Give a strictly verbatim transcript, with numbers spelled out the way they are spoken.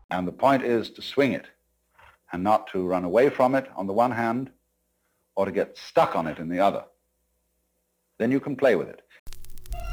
And the point is to swing it and not to run away from it on the one hand or to get stuck on it in the other. Then you can play with it.